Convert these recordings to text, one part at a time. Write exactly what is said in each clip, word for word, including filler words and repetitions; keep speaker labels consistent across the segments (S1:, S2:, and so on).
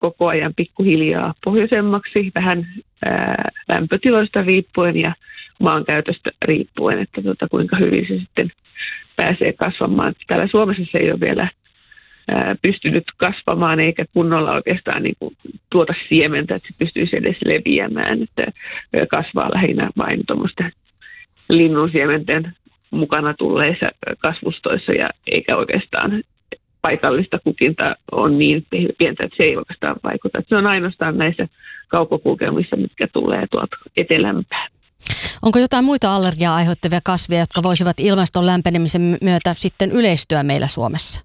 S1: koko ajan pikkuhiljaa pohjoisemmaksi, vähän ää, lämpötiloista riippuen ja maankäytöstä riippuen, että tota, kuinka hyvin se sitten pääsee kasvamaan. Täällä Suomessa se ei ole vielä ää, pystynyt kasvamaan eikä kunnolla oikeastaan niin kuin tuota siementä, että se pystyisi edes leviämään, että kasvaa lähinnä vain tuommoisten linnun siementen mukana tulleissa kasvustoissa ja eikä oikeastaan paikallista kukinta on niin pientä, että se ei oikeastaan vaikuta. Että se on ainoastaan näissä kaukokulkelmissa, mitkä tulee tuolta etelämpää.
S2: Onko jotain muita allergiaa aiheuttavia kasveja, jotka voisivat ilmaston lämpenemisen myötä sitten yleistyä meillä Suomessa?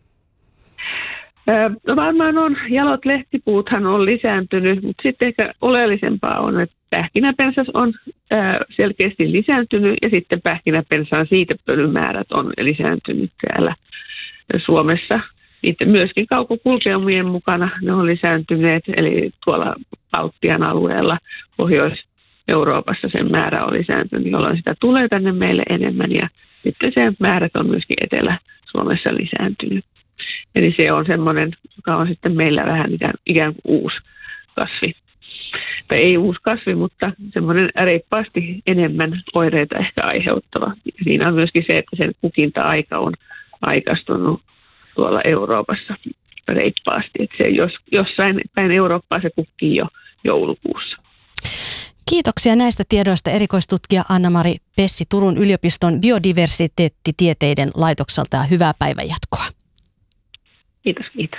S1: No varmaan on. Jalot lehtipuuthan on lisääntynyt, mutta sitten ehkä oleellisempaa on, että pähkinäpensas on selkeästi lisääntynyt ja sitten pähkinäpensaan siitepölymäärät on lisääntynyt täällä Suomessa. Sitten myöskin kaukokulkeumien mukana ne on lisääntyneet, eli tuolla Baltian alueella, Pohjois-Euroopassa sen määrä on lisääntynyt, jolloin sitä tulee tänne meille enemmän ja sitten sen määrät on myöskin Etelä-Suomessa lisääntynyt. Eli se on semmoinen, joka on sitten meillä vähän ikään, ikään kuin uusi kasvi. Tai ei uusi kasvi, mutta semmoinen reippaasti enemmän oireita ehkä aiheuttava. Siinä on myöskin se, että sen kukinta-aika on aikaistunut tuolla Euroopassa reippaasti. Että se jos, jossain päin Eurooppaa se kukkii jo joulukuussa.
S2: Kiitoksia näistä tiedoista erikoistutkija Anna-Mari Pessi Turun yliopiston biodiversiteettitieteiden laitokselta ja hyvää päivänjatkoa.
S1: Kiitos, kiitos.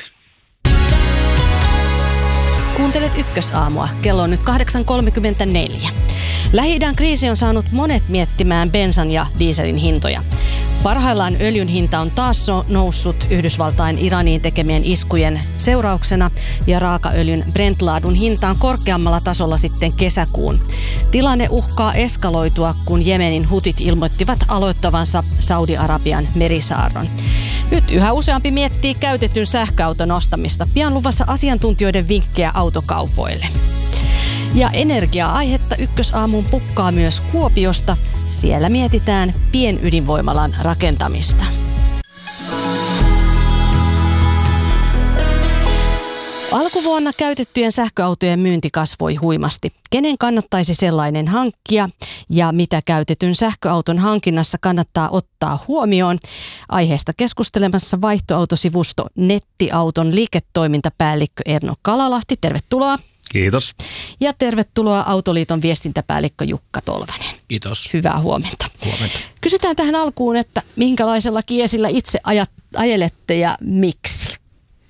S2: Kuuntelet Ykkösaamua. Kello on nyt kahdeksan kolmekymmentäneljä. Lähi-idän kriisi on saanut monet miettimään bensan ja dieselin hintoja. Parhaillaan öljyn hinta on taas noussut Yhdysvaltain Iraniin tekemien iskujen seurauksena ja raakaöljyn Brent-laadun hinta on korkeammalla tasolla sitten kesäkuun. Tilanne uhkaa eskaloitua, kun Jemenin hutit ilmoittivat aloittavansa Saudi-Arabian merisaarron. Nyt yhä useampi miettii käytetyn sähköauton ostamista. Pian luvassa asiantuntijoiden vinkkejä autokaupoille. Ja energia-aihetta Ykkösaamuun pukkaa myös Kuopiosta. Siellä mietitään pienydinvoimalan rakentamista. Alkuvuonna käytettyjen sähköautojen myynti kasvoi huimasti. Kenen kannattaisi sellainen hankkia ja mitä käytetyn sähköauton hankinnassa kannattaa ottaa huomioon? Aiheesta keskustelemassa vaihtoautosivusto Nettiauton liiketoimintapäällikkö Erno Kalalahti. Tervetuloa.
S3: Kiitos.
S2: Ja tervetuloa Autoliiton viestintäpäällikkö Jukka Tolvanen.
S3: Kiitos.
S2: Hyvää huomenta.
S3: Huomenta.
S2: Kysytään tähän alkuun, että minkälaisella kiesillä itse ajat, ajelette ja miksi?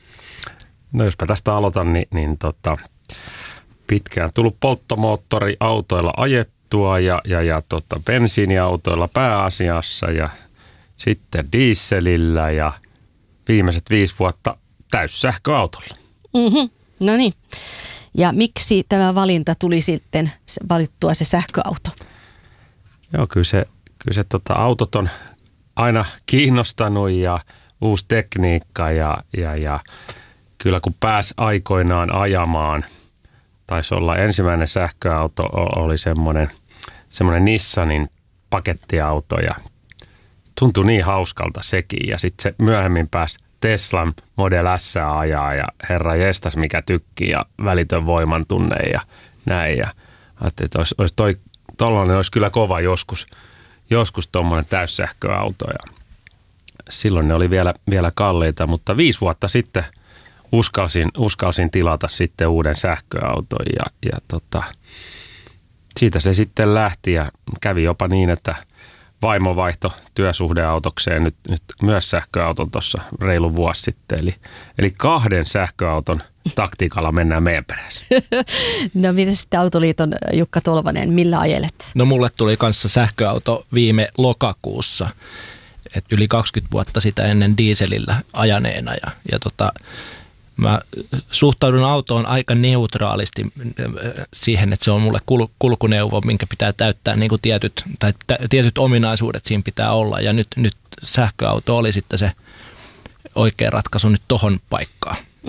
S3: No jospä tästä aloitan, niin, niin tota, pitkään tullut polttomoottoriautoilla ajettua ja, ja, ja tota, bensiiniautoilla pääasiassa ja sitten dieselillä ja viimeiset viisi vuotta täyssähköautolla.
S2: Mm-hmm. No niin. Ja miksi tämä valinta tuli sitten valittua se sähköauto?
S3: Joo, kyllä se, kyllä se tota, autot on aina kiinnostanut ja uusi tekniikka ja, ja, ja kyllä kun pääsi aikoinaan ajamaan, taisi olla ensimmäinen sähköauto oli semmoinen, semmoinen Nissanin pakettiauto ja tuntui niin hauskalta sekin ja sitten se myöhemmin pääsi Teslan Model S ajaa ja herra jestas mikä tykkii ja välitön voimantunne ja näin. Ja ajattelin, että olisi, olisi toi, tollainen olisi kyllä kova joskus, joskus tuommoinen täyssähköauto. Ja silloin ne oli vielä, vielä kalliita, mutta viisi vuotta sitten uskalsin, uskalsin tilata sitten uuden sähköauton ja, ja tota, siitä se sitten lähti ja kävi jopa niin, että vaimo vaihto työsuhdeautokseen nyt, nyt myös sähköauton tuossa reilu vuosi sitten. Eli, eli kahden sähköauton taktiikalla mennään meidän perässä.
S2: No mitä sitten Autoliiton Jukka Tolvanen, millä ajelet?
S4: No mulle tuli kanssa sähköauto viime lokakuussa. Et yli kaksikymmentä vuotta sitä ennen dieselillä ajaneena ja, ja tota, mä suhtaudun autoon aika neutraalisti siihen, että se on mulle kul- kulkuneuvo, minkä pitää täyttää niin kuin tietyt, tai tä- tietyt ominaisuudet siinä pitää olla. Ja nyt, nyt sähköauto oli sitten se oikea ratkaisu nyt tohon paikkaan.
S2: Mm.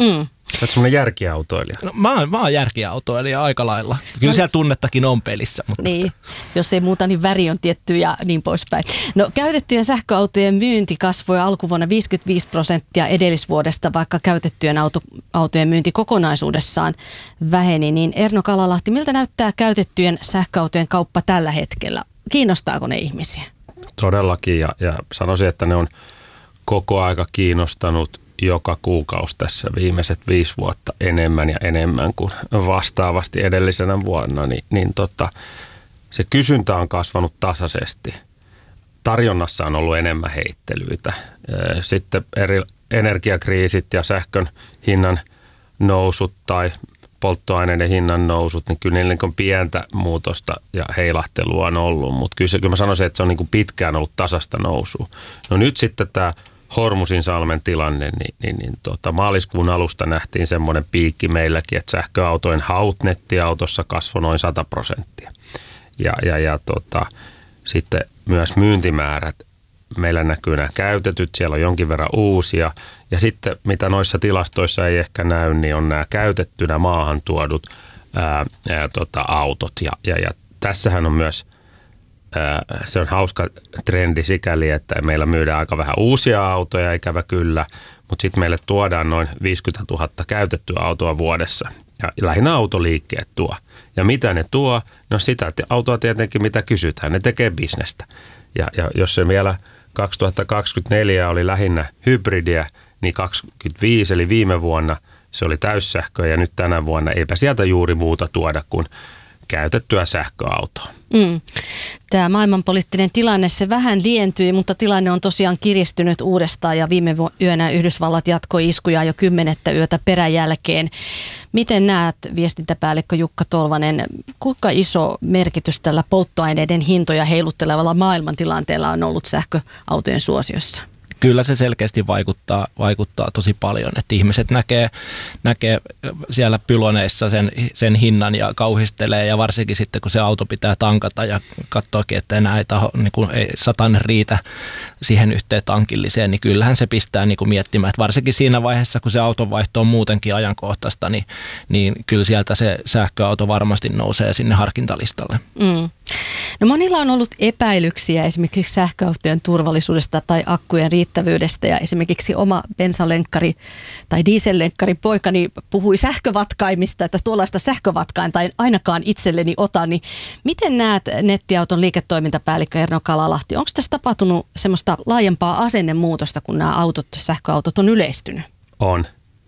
S3: Sä oot semmoinen järkiautoilija.
S4: No, mä, oon, mä oon järkiautoilija aika lailla. Kyllä no, siellä tunnettakin on pelissä. Mutta.
S2: Niin, jos ei muuta, niin väri on tietty ja niin poispäin. No käytettyjen sähköautojen myynti kasvoi alkuvuonna viisikymmentäviisi prosenttia edellisvuodesta, vaikka käytettyjen auto, autojen myynti kokonaisuudessaan väheni. Niin Erno Kalalahti, miltä näyttää käytettyjen sähköautojen kauppa tällä hetkellä? Kiinnostaako ne ihmisiä?
S3: Todellakin ja, ja sanoisin, että ne on koko aika kiinnostanut joka kuukausi tässä viimeiset viisi vuotta enemmän ja enemmän kuin vastaavasti edellisenä vuonna, niin, niin tota, se kysyntä on kasvanut tasaisesti. Tarjonnassa on ollut enemmän heittelyitä. Sitten eri energiakriisit ja sähkön hinnan nousut tai polttoaineiden hinnan nousut, niin kyllä niillä on pientä muutosta ja heilahtelua on ollut, mutta kyllä, se, kyllä mä sanoisin, että se on niin kuin pitkään ollut tasasta nousua. No nyt sitten tämä Hormusin salmen tilanne, niin, niin, niin tota, maaliskuun alusta nähtiin semmoinen piikki meilläkin, että sähköautojen haut nettiautossa kasvoi noin sata prosenttia. Ja, ja, ja tota, sitten myös myyntimäärät, meillä näkyy nämä käytetyt, siellä on jonkin verran uusia. Ja sitten mitä noissa tilastoissa ei ehkä näy, niin on nämä käytettynä maahan tuodut ää, ää, tota, autot. Ja, ja, ja tässähän on myös se on hauska trendi sikäli, että meillä myydään aika vähän uusia autoja, ikävä kyllä, mutta sitten meille tuodaan noin viisikymmentätuhatta käytettyä autoa vuodessa. Ja lähinnä autoliikkeet tuo. Ja mitä ne tuo? No sitä autoa tietenkin, mitä kysytään. Ne tekee bisnestä. Ja, ja jos se vielä kaksituhattakaksikymmentäneljä oli lähinnä hybridiä, niin kaksikymmentäviisi eli viime vuonna se oli täyssähköä ja nyt tänä vuonna eipä sieltä juuri muuta tuoda kuin käytettyä sähköautoa. Mm.
S2: Tämä maailmanpoliittinen tilanne, se vähän lientyi, mutta tilanne on tosiaan kiristynyt uudestaan ja viime yönä Yhdysvallat jatkoi iskuja jo kymmenettä yötä peräjälkeen. Miten näet, viestintäpäällikkö Jukka Tolvanen, kuinka iso merkitys tällä polttoaineiden hintoja heiluttelevalla maailmantilanteella on ollut sähköautojen suosiossa?
S4: Kyllä se selkeästi vaikuttaa, vaikuttaa tosi paljon, että ihmiset näkee, näkee siellä pyloneissa sen, sen hinnan ja kauhistelee ja varsinkin sitten kun se auto pitää tankata ja katsookin, että enää ei, taho, niin kuin ei satanen riitä siihen yhteen tankilliseen, niin kyllähän se pistää niin kuin miettimään, että varsinkin siinä vaiheessa kun se autonvaihto on muutenkin ajankohtaista, niin, niin kyllä sieltä se sähköauto varmasti nousee sinne harkintalistalle. Mm.
S2: No monilla on ollut epäilyksiä esimerkiksi sähköautojen turvallisuudesta tai akkujen riittävyydestä ja esimerkiksi oma bensalenkkari tai diesellenkkari poikani puhui sähkövatkaimista, että tuollaista sähkövatkainta en ainakaan itselleni ota. Niin miten näet nettiauton liiketoimintapäällikkö Erno Kalalahti? Onko tässä tapahtunut semmoista laajempaa asennemuutosta, kun nämä autot, sähköautot on yleistynyt?
S3: On.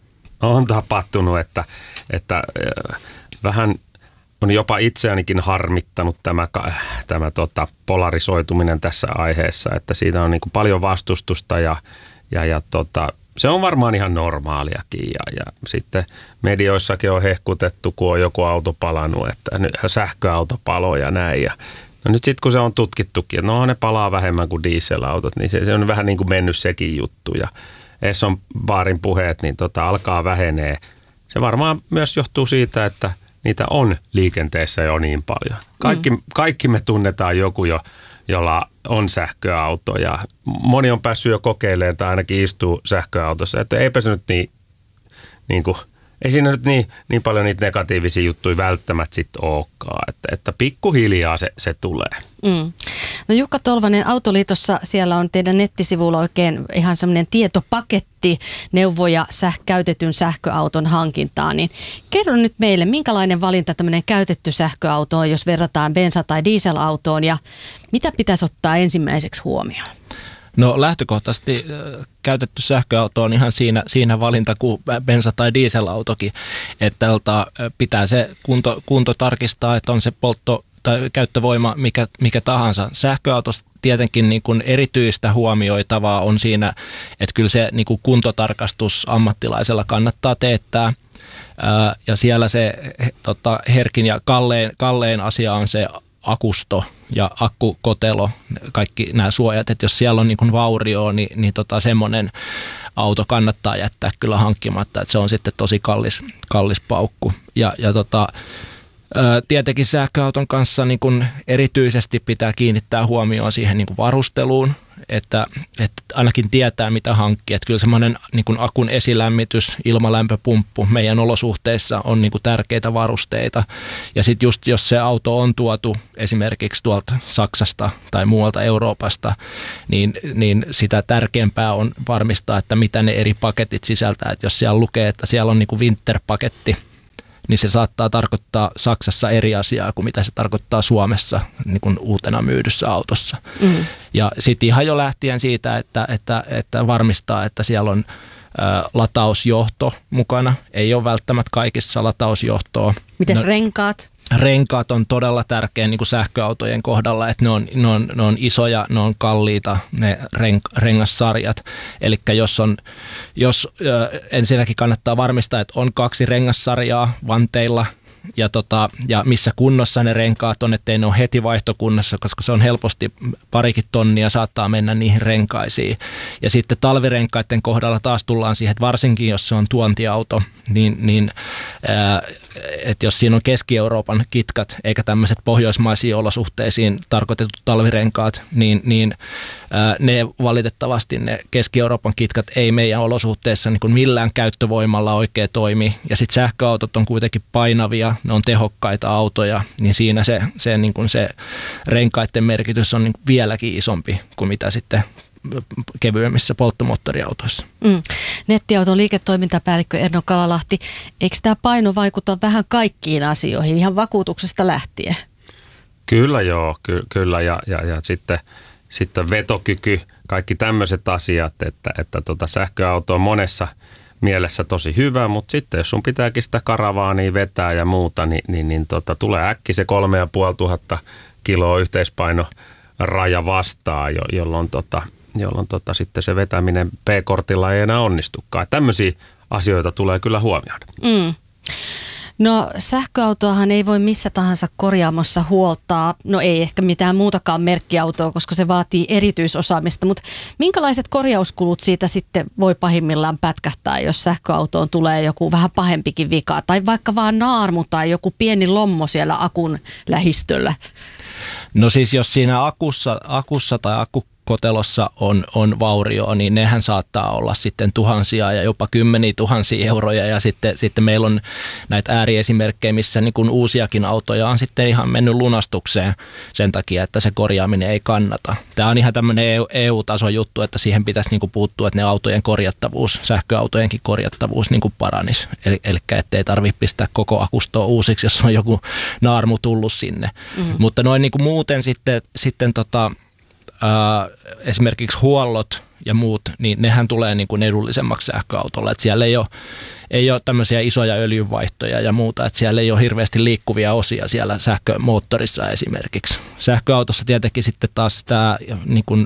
S3: On tapahtunut, että, että äh, vähän on jopa itseänikin harmittanut tämä, tämä tota, polarisoituminen tässä aiheessa, että siitä on niin kuin paljon vastustusta ja, ja, ja tota, se on varmaan ihan normaaliakin ja, ja sitten medioissakin on hehkutettu, kun on joku auto palannut, että nyt sähköauto paloo ja näin ja no nyt sitten kun se on tutkittukin, että no ne palaa vähemmän kuin dieselautot, niin se, se on vähän niin kuin mennyt sekin juttu ja Esson baarin puheet niin tota, alkaa vähenee. Se varmaan myös johtuu siitä, että niitä on liikenteessä jo niin paljon. Kaikki, mm. kaikki me tunnetaan joku, jo, jolla on sähköauto ja moni on päässyt jo kokeilemaan tai ainakin istuu sähköautossa. Että eipä se nyt niin, niin kuin, ei siinä nyt niin, niin paljon niitä negatiivisia juttuja välttämättä sitten olekaan. Että, että pikkuhiljaa se, se tulee. Mm.
S2: No Jukka Tolvanen, Autoliitossa siellä on teidän nettisivuilla oikein ihan semmoinen tietopaketti neuvoja säh- käytetyn sähköauton hankintaan. Niin kerro nyt meille, minkälainen valinta tämmöinen käytetty sähköauto on, jos verrataan bensa- tai dieselautoon ja mitä pitäisi ottaa ensimmäiseksi huomioon?
S4: No lähtökohtaisesti äh, käytetty sähköauto on ihan siinä, siinä valinta kuin bensa- tai dieselautokin, että tältä, äh, pitää se kunto, kunto tarkistaa, että on se poltto tai käyttövoima mikä, mikä tahansa. Sähköautossa tietenkin niin kuin erityistä huomioitavaa on siinä, että kyllä se niin kuin kuntotarkastus ammattilaisella kannattaa teettää. Ää, ja siellä se tota, herkin ja kallein, kallein asia on se akusto ja akkukotelo, kaikki nämä suojat, että jos siellä on niin kuin vaurioa, niin, niin tota, semmoinen auto kannattaa jättää kyllä hankkimatta, että se on sitten tosi kallis, kallis paukku. Ja, ja tota, Tietenkin sähköauton kanssa niin kun erityisesti pitää kiinnittää huomioon siihen niin kun varusteluun, että, että ainakin tietää mitä hankkia. Että kyllä semmoinen niin kun akun esilämmitys, ilmalämpöpumppu meidän olosuhteissa on niin kun tärkeitä varusteita. Ja sitten just jos se auto on tuotu esimerkiksi tuolta Saksasta tai muualta Euroopasta, niin, niin sitä tärkeämpää on varmistaa, että mitä ne eri paketit sisältää. Että jos siellä lukee, että siellä on niin kun winter-paketti, niin se saattaa tarkoittaa Saksassa eri asiaa kuin mitä se tarkoittaa Suomessa niin kuin uutena myydyssä autossa. Mm. Ja sitten ihan jo lähtien siitä, että, että, että varmistaa, että siellä on ä, latausjohto mukana. Ei ole välttämättä kaikissa latausjohtoa.
S2: Mites
S4: no,
S2: renkaat?
S4: Renkaat on todella tärkeä niin kuin sähköautojen kohdalla, että ne on, ne, on, ne on isoja, ne on kalliita, ne renk, rengassarjat. Eli jos on, jos äh, ensinnäkin kannattaa varmistaa, että on kaksi rengassarjaa vanteilla ja, tota, ja missä kunnossa ne renkaat on, ettei ne ole heti vaihtokunnassa, koska se on helposti parikin tonnia saattaa mennä niihin renkaisiin. Ja sitten talvirenkaiden kohdalla taas tullaan siihen, että varsinkin jos se on tuontiauto, niin, niin ää, että jos siinä on Keski-Euroopan kitkat eikä tämmöiset pohjoismaisiin olosuhteisiin tarkoitetut talvirenkaat, niin, niin ää, ne valitettavasti ne Keski-Euroopan kitkat ei meidän olosuhteissa niin kuin millään käyttövoimalla oikein toimi. Ja sitten sähköautot on kuitenkin painavia, ne on tehokkaita autoja, niin siinä se, se, niin kuin se renkaiden merkitys on niin kuin vieläkin isompi kuin mitä sitten kevyemmissä polttomoottoriautoissa.
S2: Mm. Nettiauton liiketoimintapäällikkö Erno Kalalahti, eikö tämä paino vaikuta vähän kaikkiin asioihin, ihan vakuutuksesta lähtien?
S3: Kyllä joo, ky- kyllä ja, ja, ja sitten, sitten vetokyky, kaikki tämmöiset asiat, että, että tota sähköauto on monessa mielessä tosi hyvä, mutta sitten jos sun pitääkin sitä karavaania vetää ja muuta, niin, niin, niin tota, tulee äkki se kolme ja puoli tuhatta kiloa yhteispaino raja vastaan, jo, jolloin, tota, jolloin tota, sitten se vetäminen P-kortilla ei enää onnistukaan. Tämmöisiä asioita tulee kyllä huomioida.
S2: Mm. No sähköautoahan ei voi missä tahansa korjaamossa huoltaa, no ei ehkä mitään muutakaan merkkiautoa, koska se vaatii erityisosaamista, mutta minkälaiset korjauskulut siitä sitten voi pahimmillaan pätkähtää, jos sähköautoon tulee joku vähän pahempikin vika, tai vaikka vaan naarmu tai joku pieni lommo siellä akun lähistöllä?
S4: No siis jos siinä akussa, akussa tai akkukotelossa on, on vaurio, niin nehän saattaa olla sitten tuhansia ja jopa kymmeniä tuhansia euroja. Ja sitten, sitten meillä on näitä ääriesimerkkejä, missä niin kuin uusiakin autoja on sitten ihan mennyt lunastukseen sen takia, että se korjaaminen ei kannata. Tämä on ihan tämmöinen E U-tason juttu, että siihen pitäisi niin kuin puuttua, että ne autojen korjattavuus, sähköautojenkin korjattavuus niin kuin paranisi. Eli, eli ettei tarvitse pistää koko akustoa uusiksi, jos on joku naarmu tullut sinne. Mm-hmm. Mutta noin niin kuin muuten sitten, sitten tota, ää, esimerkiksi huollot ja muut, niin nehän tulee niin kuin edullisemmaksi sähköautolla. Että siellä ei ole, ei ole tämmöisiä isoja öljynvaihtoja ja muuta, että siellä ei ole hirveästi liikkuvia osia siellä sähkömoottorissa esimerkiksi. Sähköautossa tietenkin sitten taas tämä niin kuin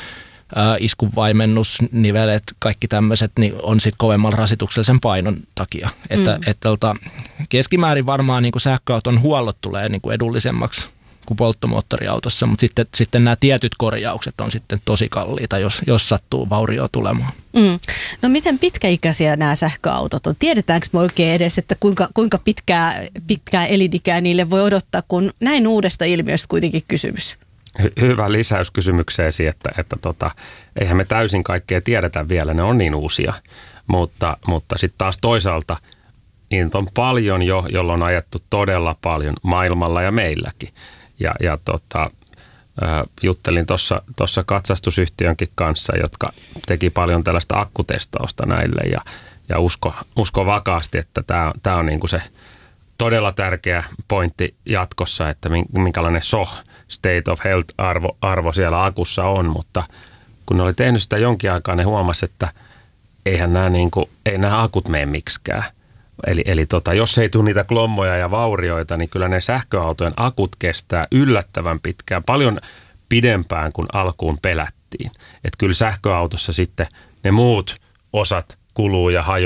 S4: Äh, iskunvaimennus, nivelet, kaikki tämmöiset niin on sitten kovemmalla rasituksellisen painon takia. Että, mm. että, että keskimäärin varmaan niin kuin sähköauton huollot tulee niin kuin edullisemmaksi kuin polttomoottoriautossa, mutta sitten, sitten nämä tietyt korjaukset on sitten tosi kalliita, jos, jos sattuu vaurioa tulemaan.
S2: Mm. No miten pitkäikäisiä nämä sähköautot on? Tiedetäänkö me oikein edes, että kuinka, kuinka pitkää, pitkää elinikää niille voi odottaa, kun näin uudesta ilmiöstä kuitenkin kysymys?
S3: Hy- hyvä lisäys kysymykseesi, että, että tota, eihän me täysin kaikkea tiedetä vielä, ne on niin uusia, mutta, mutta sitten taas toisaalta niitä on paljon jo, jolloin on ajettu todella paljon maailmalla ja meilläkin. Ja, ja tota, äh, juttelin tuossa katsastusyhtiönkin kanssa, jotka teki paljon tällaista akkutestausta näille ja, ja usko, usko vakaasti, että tämä on niinku se todella tärkeä pointti jatkossa, että minkälainen S O H, state of health-arvo arvo siellä akussa on, mutta kun ne oli tehnyt sitä jonkin aikaa, ne huomasi, että eihän nämä, niin kuin, ei nämä akut mene miksikään. Eli, eli tota, jos ei tule niitä klommoja ja vaurioita, niin kyllä ne sähköautojen akut kestää yllättävän pitkään, paljon pidempään kuin alkuun pelättiin. Että kyllä sähköautossa sitten ne muut osat kuluu ja hajoaa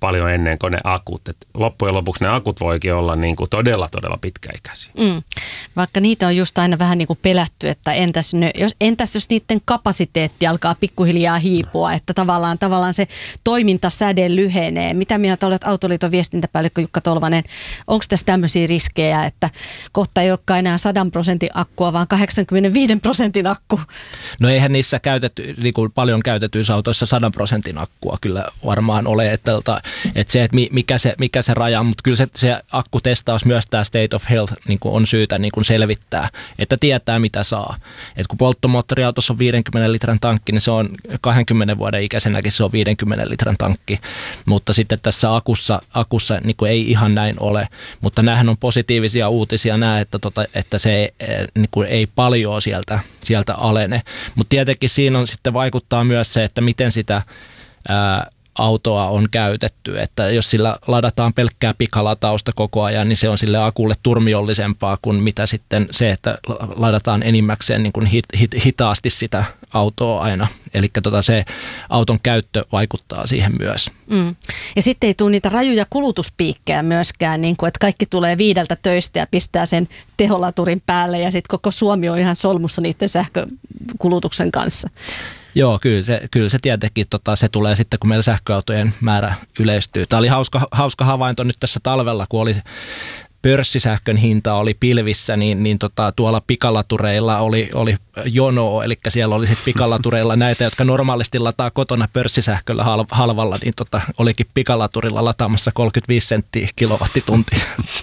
S3: paljon ennen kuin ne akut. Et loppujen lopuksi ne akut voikin olla niin kuin todella, todella pitkäikäisiä.
S2: Mm. Vaikka niitä on just aina vähän niin kuin pelätty, että entäs, ne, jos, entäs jos niiden kapasiteetti alkaa pikkuhiljaa hiipua, että tavallaan, tavallaan se toimintasäde lyhenee. Mitä mieltä olet Autoliiton viestintäpäällikkö Jukka Tolvanen? Onko tässä tämmöisiä riskejä, että kohta ei olekaan enää sadan prosentin akkua, vaan kahdeksankymmentäviisi prosentin akku?
S4: No eihän niissä käytetty, niin kuin paljon käytetyissä autoissa sadan prosentin akkua kyllä varmaan ole, että, että se, että mikä se, mikä se raja, mutta kyllä se, se akkutestaus myös tämä State of Health niin kuin on syytä niin kuin selvittää, että tietää mitä saa. Et kun polttomoottoriautossa on viidenkymmenen litran tankki, niin se on kahdenkymmenen vuoden ikäisenäkin se on viidenkymmenen litran tankki, mutta sitten tässä akussa, akussa niin kuin ei ihan näin ole, mutta näähän on positiivisia uutisia nämä, että, tota, että se niin kuin ei paljon sieltä, sieltä alene, mutta tietenkin siinä on sitten vaikuttaa myös se, että miten sitä ää, autoa on käytetty, että jos sillä ladataan pelkkää pikalatausta koko ajan, niin se on sille akulle turmiollisempaa kuin mitä sitten se, että ladataan enimmäkseen niin kuin hit, hit, hitaasti sitä autoa aina. Eli tota se auton käyttö vaikuttaa siihen myös.
S2: Mm. Ja sitten ei tule niitä rajuja kulutuspiikkejä myöskään, niin kuin, että kaikki tulee viideltä töistä ja pistää sen teholaturin päälle ja sitten koko Suomi on ihan solmussa niiden sähkökulutuksen kanssa.
S4: Joo, kyllä se, kyllä se tietenkin tota, se tulee sitten, kun meillä sähköautojen määrä yleistyy. Tämä oli hauska, hauska havainto nyt tässä talvella, kun oli pörssisähkön hinta oli pilvissä, niin, niin tota, tuolla pikalatureilla oli, oli jonoa, eli siellä oli sitten pikalatureilla näitä, jotka normaalisti lataa kotona pörssisähköllä halvalla, niin tota, olikin pikalaturilla lataamassa kolmekymmentäviisi senttiä kilowattituntia.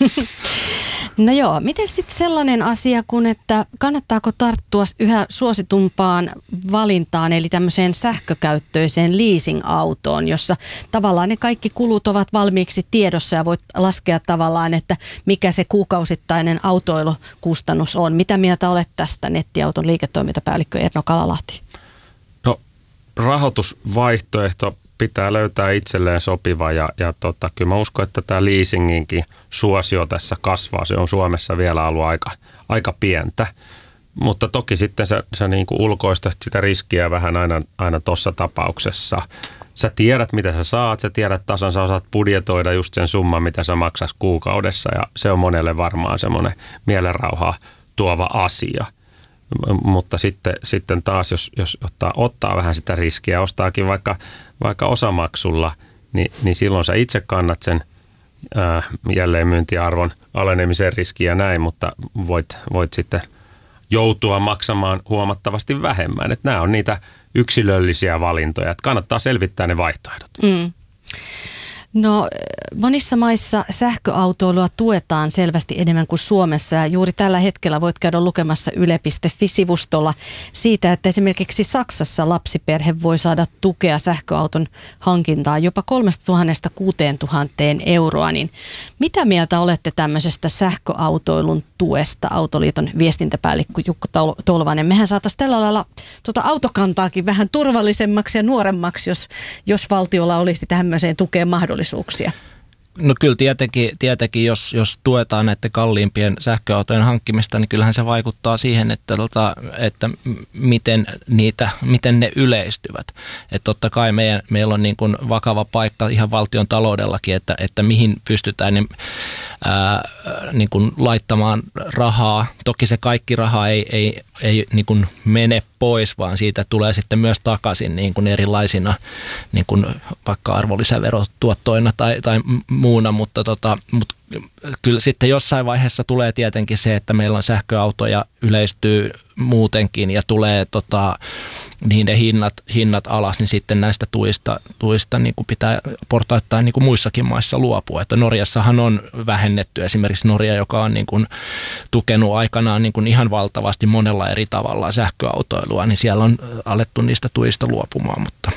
S2: No joo, miten sitten sellainen asia kuin, että kannattaako tarttua yhä suositumpaan valintaan, eli tämmöiseen sähkökäyttöiseen leasing-autoon, jossa tavallaan ne kaikki kulut ovat valmiiksi tiedossa ja voit laskea tavallaan, että mikä se kuukausittainen autoilukustannus on. Mitä mieltä olet tästä nettiauton liiketoimintapäällikkö Erno Kalalahti?
S3: No rahoitusvaihtoehto pitää löytää itselleen sopiva ja, ja tota, kyllä mä uskon, että tämä leasinginkin suosio tässä kasvaa. Se on Suomessa vielä ollut aika, aika pientä, mutta toki sitten sä, sä niin kuin ulkoistat sitä riskiä vähän aina, aina tuossa tapauksessa. Sä tiedät, mitä sä saat, sä tiedät tasan, sä osaat budjetoida just sen summan, mitä sä maksas kuukaudessa ja se on monelle varmaan semmoinen mielenrauhaa tuova asia. Mutta sitten, sitten taas, jos, jos ottaa, ottaa vähän sitä riskiä, ostaakin vaikka, vaikka osamaksulla, niin, niin silloin sä itse kannat sen ää, jälleenmyyntiarvon alenemisen riskiä näin, mutta voit, voit sitten joutua maksamaan huomattavasti vähemmän. Että nämä on niitä yksilöllisiä valintoja, että kannattaa selvittää ne vaihtoehdot. Mm.
S2: No monissa maissa sähköautoilua tuetaan selvästi enemmän kuin Suomessa ja juuri tällä hetkellä voit käydä lukemassa yle piste fi-sivustolla siitä, että esimerkiksi Saksassa lapsiperhe voi saada tukea sähköauton hankintaan jopa kolmestatuhannesta kuuteentuhanteen euroa. Niin mitä mieltä olette tämmöisestä sähköautoilun tuesta, Autoliiton viestintäpäällikkö Jukka Tolvanen? Mehän saataisiin tällä lailla tuota autokantaakin vähän turvallisemmaksi ja nuoremmaksi, jos, jos valtiolla olisi tämmöiseen tukeen mahdollisuuksia.
S4: No kyllä tietenkin, tietenkin jos, jos tuetaan näiden kalliimpien sähköautojen hankkimista, niin kyllähän se vaikuttaa siihen, että, että miten, niitä, miten ne yleistyvät. Että totta kai meidän, meillä on niin kuin vakava paikka ihan valtion taloudellakin, että, että mihin pystytään niin, ää, niin kuin laittamaan rahaa. Toki se kaikki raha ei, ei, ei niin kuin mene pois, vaan siitä tulee sitten myös takaisin niin kuin erilaisina niin kuin vaikka arvonlisäverotuottoina tai, tai muuna, mutta, tota, mutta kyllä sitten jossain vaiheessa tulee tietenkin se, että meillä on sähköautoja yleistyy muutenkin ja tulee tota, niiden hinnat, hinnat alas, niin sitten näistä tuista, tuista niin kuin pitää portaittain niin kuin muissakin maissa luopua. Että Norjassahan on vähennetty esimerkiksi Norja, joka on niin kuin tukenut aikanaan niin kuin ihan valtavasti monella eri tavalla sähköautoilua, niin siellä on alettu niistä tuista luopumaan. Mutta.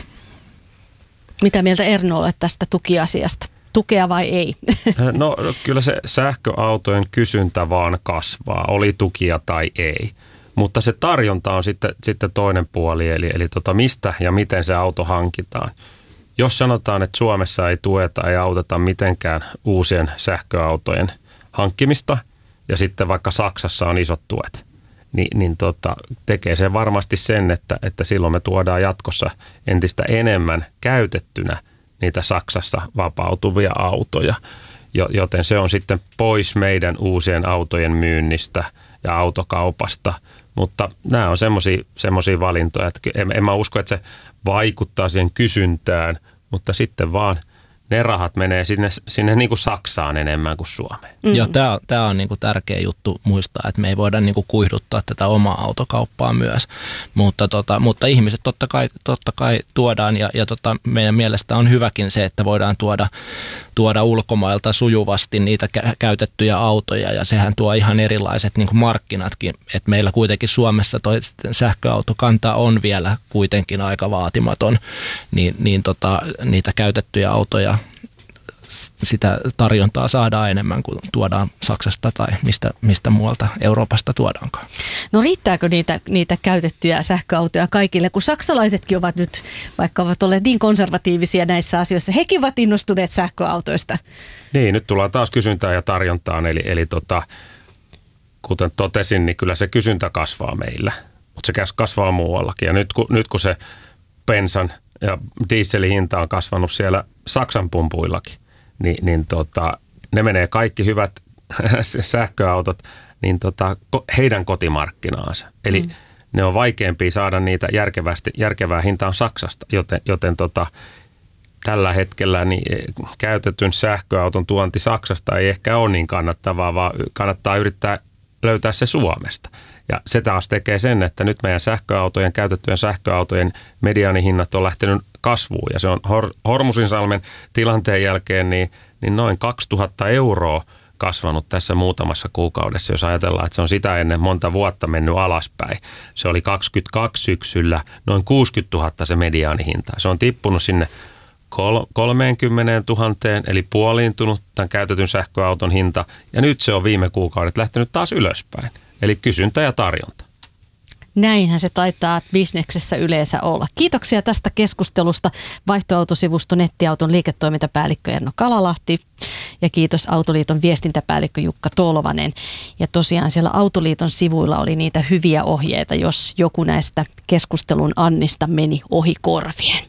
S2: Mitä mieltä Erno olet tästä tukiasiasta? Tukea vai ei?
S3: No kyllä se sähköautojen kysyntä vaan kasvaa, oli tukia tai ei. Mutta se tarjonta on sitten, sitten toinen puoli, eli, eli tota, mistä ja miten se auto hankitaan. Jos sanotaan, että Suomessa ei tueta, ei auteta mitenkään uusien sähköautojen hankkimista, ja sitten vaikka Saksassa on isot tuet, niin, niin tota, tekee se varmasti sen, että, että silloin me tuodaan jatkossa entistä enemmän käytettynä niitä Saksassa vapautuvia autoja. Joten se on sitten pois meidän uusien autojen myynnistä ja autokaupasta. Mutta nämä on semmoisia valintoja, että en, en mä usko, että se vaikuttaa siihen kysyntään, mutta sitten vaan ne rahat menee sinne, sinne niin kuin Saksaan enemmän kuin Suomeen.
S4: Mm. Joo, tämä on, tää on niin kuin tärkeä juttu muistaa, että me ei voida niin kuin kuihduttaa tätä omaa autokauppaa myös, mutta, tota, mutta ihmiset totta kai, totta kai tuodaan ja, ja tota, meidän mielestä on hyväkin se, että voidaan tuoda, tuoda ulkomailta sujuvasti niitä kä- käytettyjä autoja ja sehän tuo ihan erilaiset niin kuin markkinatkin, että meillä kuitenkin Suomessa toi sähköautokanta on vielä kuitenkin aika vaatimaton, niin, niin tota, niitä käytettyjä autoja sitä tarjontaa saadaan enemmän kuin tuodaan Saksasta tai mistä, mistä muualta Euroopasta tuodaankaan.
S2: No riittääkö niitä, niitä käytettyjä sähköautoja kaikille, kun saksalaisetkin ovat nyt, vaikka ovat olleet niin konservatiivisia näissä asioissa, hekin ovat innostuneet sähköautoista.
S3: Niin, nyt tullaan taas kysyntään ja tarjontaan, eli, eli tota, kuten totesin, niin kyllä se kysyntä kasvaa meillä, mutta se kasvaa muuallakin. Ja nyt kun, nyt kun se bensan ja dieselin hinta on kasvanut siellä Saksan pumpuillakin, niin, niin tota, ne menee kaikki hyvät sähköautot niin tota, heidän kotimarkkinaansa. Eli mm. ne on vaikeampia saada niitä järkevästi, järkevää hintaan Saksasta, joten, joten tota, tällä hetkellä niin käytetyn sähköauton tuonti Saksasta ei ehkä ole niin kannattavaa, vaan kannattaa yrittää löytää se Suomesta. Ja se taas tekee sen, että nyt meidän sähköautojen, käytettyjen sähköautojen mediaanihinnat on lähtenyt kasvuun. Ja se on Hor- Hormusinsalmen tilanteen jälkeen niin, niin noin kaksituhatta euroa kasvanut tässä muutamassa kuukaudessa, jos ajatellaan, että se on sitä ennen monta vuotta mennyt alaspäin. Se oli kaksikymmentäkaksi syksyllä noin kuusikymmentätuhatta se mediaanihinta. Se on tippunut sinne kolmekymmentätuhatta, eli puoliintunut tämän käytetyn sähköauton hinta, ja nyt se on viime kuukaudet lähtenyt taas ylöspäin. Eli kysyntä ja tarjonta.
S2: Näinhän se taitaa bisneksessä yleensä olla. Kiitoksia tästä keskustelusta Vaihtoautosivusto nettiauton liiketoimintapäällikkö Erno Kalalahti ja kiitos Autoliiton viestintäpäällikkö Jukka Tolvanen. Ja tosiaan siellä Autoliiton sivuilla oli niitä hyviä ohjeita, jos joku näistä keskustelun annista meni ohi korvien.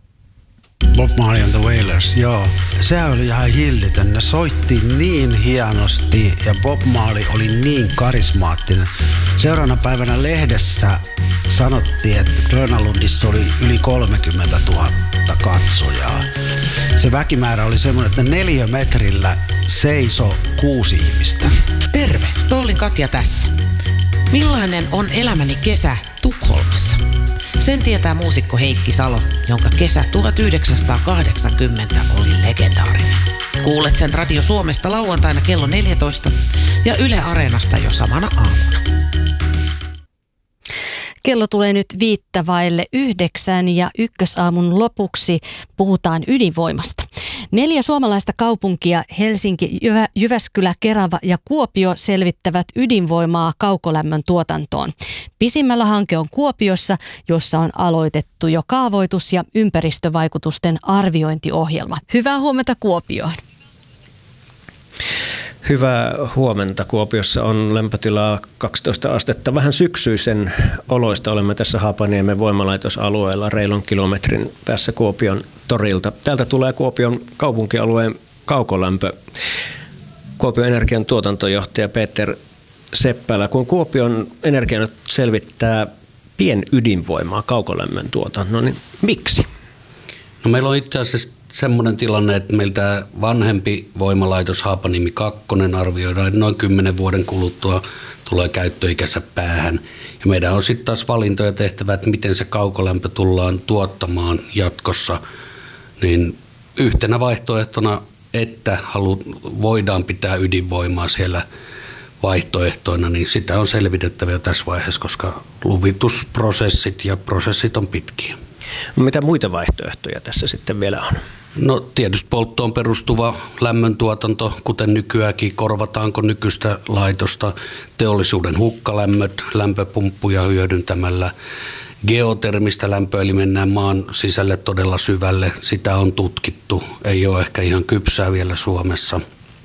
S5: Bob Marley and the Wailers, joo. Se oli ihan hillitön. Ne soitti niin hienosti ja Bob Marley oli niin karismaattinen. Seuraavana päivänä lehdessä sanottiin, että Grönalundissa oli yli kolmekymmentätuhatta katsojaa. Se väkimäärä oli semmoinen, että neliömetrillä seisoi kuusi ihmistä.
S6: Terve, Stollin Katja tässä. Millainen on elämäni kesä Tukholmassa? Sen tietää muusikko Heikki Salo, jonka kesä tuhatyhdeksänsataakahdeksankymmentä oli legendaarinen. Kuulet sen Radio Suomesta lauantaina kello neljätoista ja Yle Areenasta jo samana aamuna.
S2: Kello tulee nyt viittä vaille yhdeksän ja ykkösaamun lopuksi puhutaan ydinvoimasta. Neljä suomalaista kaupunkia, Helsinki, Jyvä, Jyväskylä, Kerava ja Kuopio selvittävät ydinvoimaa kaukolämmön tuotantoon. Pisimmällä hanke on Kuopiossa, jossa on aloitettu jo kaavoitus- ja ympäristövaikutusten arviointiohjelma. Hyvää huomenta Kuopioon.
S7: Hyvää huomenta. Kuopiossa on lämpötilaa kaksitoista astetta. Vähän syksyisen oloista olemme tässä Haapaniemen voimalaitosalueella reilun kilometrin päässä Kuopion torilta. Täältä tulee Kuopion kaupunkialueen kaukolämpö. Kuopion energian tuotantojohtaja Peter Seppälä. Kun Kuopion energia nyt selvittää pienydinvoimaa kaukolämmön tuotannon, niin miksi?
S5: No meillä on itse asiassa semmoinen tilanne, että meiltä vanhempi voimalaitos Haapaniemi kakkonen arvioidaan, että noin kymmenen vuoden kuluttua tulee käyttöikänsä päähän. Ja meidän on sitten taas valintoja tehtävä, että miten se kaukolämpö tullaan tuottamaan jatkossa. Niin yhtenä vaihtoehtona, että halu, voidaan pitää ydinvoimaa siellä vaihtoehtoina, niin sitä on selvitettävä jo tässä vaiheessa, koska luvitusprosessit ja prosessit on pitkiä.
S7: No, mitä muita vaihtoehtoja tässä sitten vielä on?
S5: No tietysti polttoon perustuva lämmöntuotanto, kuten nykyäänkin, korvataanko nykyistä laitosta, teollisuuden hukkalämmöt, lämpöpumppuja hyödyntämällä, geotermistä lämpöä, eli mennään maan sisälle todella syvälle, sitä on tutkittu, ei ole ehkä ihan kypsää vielä Suomessa.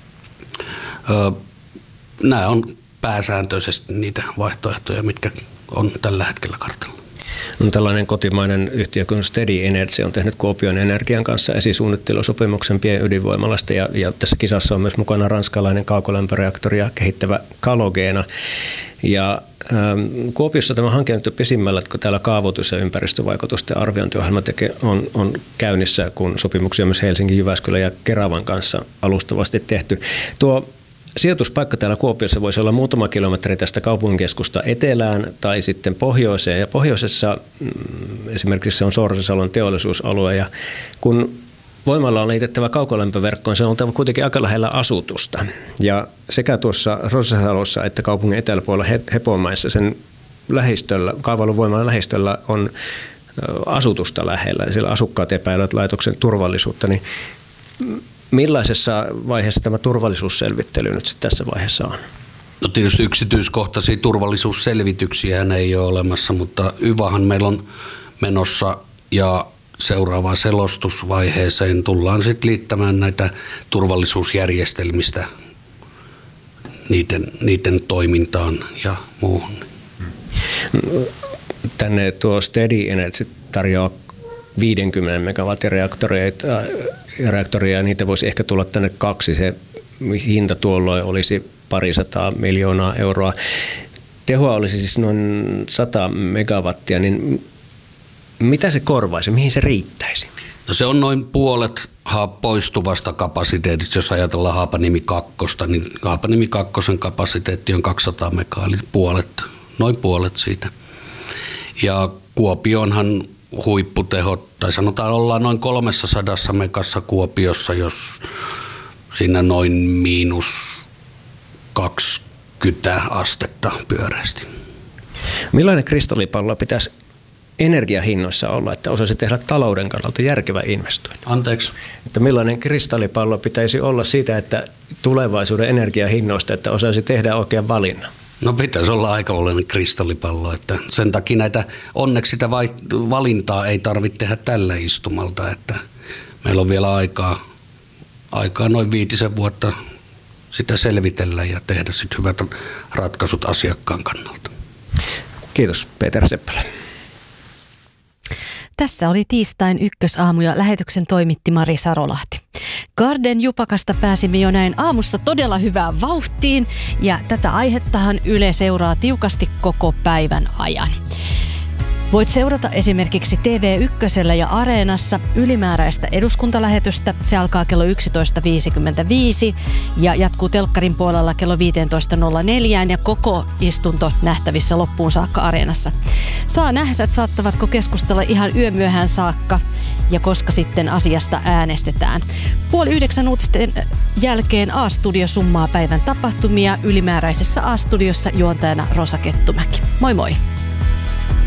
S5: Nämä on pääsääntöisesti niitä vaihtoehtoja, mitkä on tällä hetkellä kartalla.
S7: No, tällainen kotimainen yhtiö kuin Steady Energy on tehnyt Kuopion Energian kanssa esisuunnittelusopimuksen pienydinvoimalasta ja, ja tässä kisassa on myös mukana ranskalainen kaukolämpöreaktoria kehittävä Kalogeena. Ja ähm, Kuopiossa tämä hanke on pisimmällä, kun täällä kaavoitus- ja ympäristövaikutusten arviointiohjelma tekee, on, on käynnissä, kun sopimuksia myös Helsingin, Jyväskylän ja Keravan kanssa alustavasti tehty. Tuo sijoituspaikka täällä Kuopiossa voisi olla muutama kilometri tästä kaupunkikeskusta etelään tai sitten pohjoiseen. Ja pohjoisessa mm, esimerkiksi se on Sorsasalon teollisuusalue ja kun voimalla on liitettävä kaukolämpöverkkoon, se on oltava kuitenkin aika lähellä asutusta. Ja sekä tuossa Rossasalossa että kaupungin eteläpuolella Hepomaissa sen lähistöllä, kaavailun voimalan lähistöllä on asutusta lähellä. Ja siellä asukkaat epäilevät laitoksen turvallisuutta. Niin millaisessa vaiheessa tämä turvallisuusselvittely nyt sitten tässä vaiheessa on?
S5: No tietysti yksityiskohtaisia turvallisuusselvityksiä ei ole olemassa, mutta YVAhan meillä on menossa ja seuraavaan selostusvaiheeseen tullaan sitten liittämään näitä turvallisuusjärjestelmistä niiden, niiden toimintaan ja muuhun.
S7: Tänne tuo Steady Energy tarjoaa viidenkymmenen megawatin reaktoria, reaktoria ja niitä voisi ehkä tulla tänne kaksi. Se hinta tuolloin olisi parisataa miljoonaa euroa. Tehoa olisi siis noin sata megawattia, niin mitä se korvaisi? Mihin se riittäisi?
S5: No se on noin puolet poistuvasta kapasiteetista. Jos ajatellaan Haapaniemi kakkosta, niin Haapaniemi kakkosen kapasiteetti on kaksisataa megaa, eli puolet, noin puolet siitä. Ja Kuopionhan huipputehot, tai sanotaan ollaan noin kolmesataa megassa Kuopiossa, jos siinä noin miinus kaksikymmentä astetta pyöreästi.
S7: Millainen kristallipallo pitäisi energiahinnoissa olla, että osaisi tehdä talouden kannalta järkevä investointi?
S5: Anteeksi?
S7: Että millainen kristallipallo pitäisi olla siitä, että tulevaisuuden energiahinnoista, että osaisi tehdä oikean valinnan?
S5: No pitäisi olla aikamoinen kristallipallo, että sen takia näitä, onneksi sitä valintaa ei tarvitse tehdä tällä istumalta, että meillä on vielä aikaa, aikaa noin viitisen vuotta sitä selvitellä ja tehdä sitten hyvät ratkaisut asiakkaan kannalta.
S7: Kiitos Peter Seppälä.
S2: Tässä oli tiistain ykkösaamu ja lähetyksen toimitti Mari Sarolahti. Garden Jupakasta pääsimme jo näin aamussa todella hyvään vauhtiin ja tätä aihettahan Yle seuraa tiukasti koko päivän ajan. Voit seurata esimerkiksi T V yksi ja Areenassa ylimääräistä eduskuntalähetystä. Se alkaa kello yksitoista viisikymmentäviisi ja jatkuu telkkarin puolella kello viisitoista nolla neljä ja koko istunto nähtävissä loppuun saakka Areenassa. Saa nähdä, saattavatko keskustella ihan yömyöhään saakka ja koska sitten asiasta äänestetään. Puoli yhdeksän uutisten jälkeen A-studio summaa päivän tapahtumia. Ylimääräisessä A-studiossa juontajana Rosa Kettumäki. Moi moi!